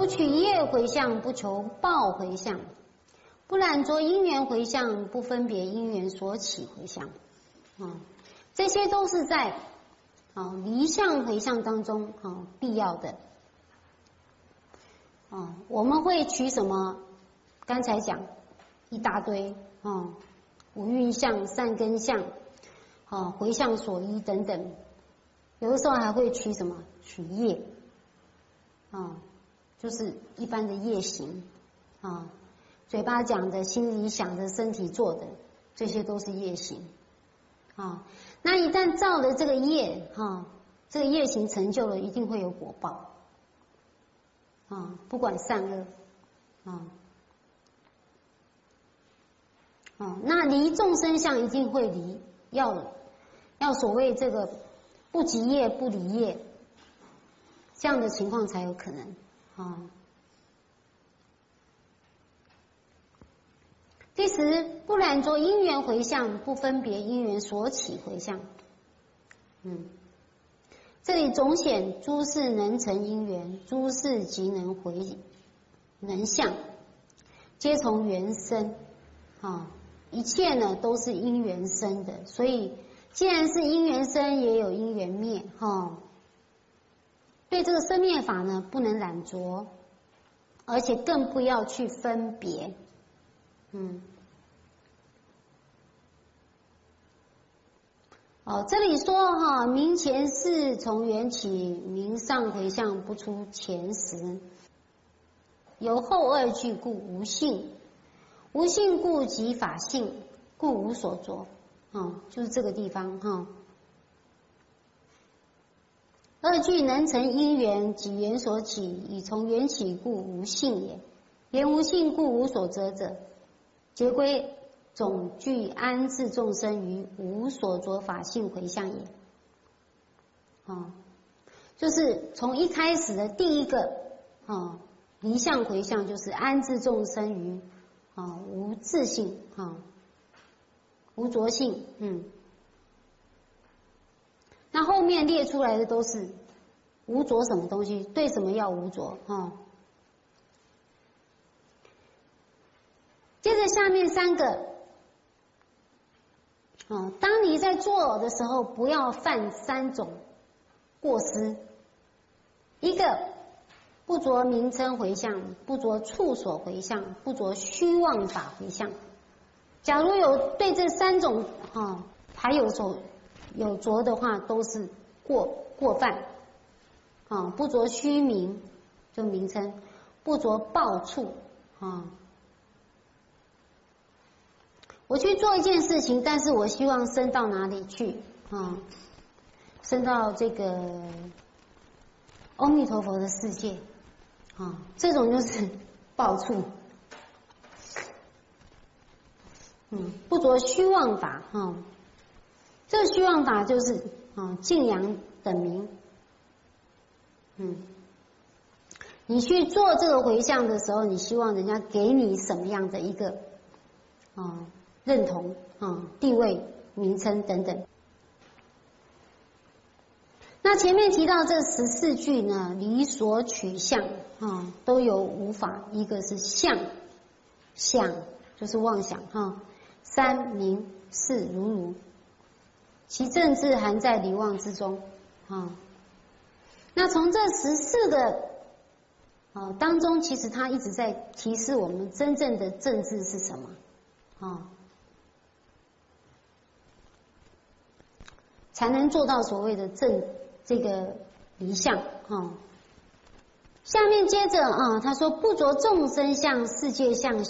不取业回向，不求报回向，不染着因缘回向，不分别因缘所起回向。这些都是在离相回向当中必要的。我们会取什么？刚才讲一大堆五蕴相、善根相、回向所依等等，有的时候还会取什么？取业就是一般的业行嘴巴讲的、心里想的、身体做的，这些都是业行那一旦造了这个业这个业行成就了，一定会有果报不管善恶那离众生相一定会离，要所谓这个不及业不离业，这样的情况才有可能第十，不染着因缘回向，不分别因缘所起回向。这里总显诸事能成因缘，诸事即能向，皆从缘生一切呢都是因缘生的，所以既然是因缘生，也有因缘灭对这个生灭法呢，不能染着，而且更不要去分别。这里说明前世从缘起，明上回向不出前时，有后二句故无性，无性故即法性，故无所着就是这个地方二句能成因缘，即缘所起，以从缘起故无性也。言无性故无所着者，皆归总具安置众生于无所着法性回向也。就是从一开始的第一个离相回向，就是安置众生于无自性无着性那后面列出来的都是无着什么东西，对什么要无着接着下面三个当你在做的时候，不要犯三种过失。一个，不着名称回向，不着处所回向，不着虚妄法回向。假如有对这三种还有着的话，都是过犯不着虚名就名称，不着报处我去做一件事情，但是我希望升到哪里去升到这个阿弥陀佛的世界这种就是报处不着虚妄法这个虚妄法就是敬仰等名你去做这个回向的时候，你希望人家给你什么样的一个认同地位、名称等等。那前面提到这14句呢，离所取相都有五法，一个是相，想就是妄想三名四如，其政治含在离妄之中那从这14个当中，其实它一直在提示我们真正的政治是什么才能做到所谓的这个离相下面接着他说不着众生相、世界相、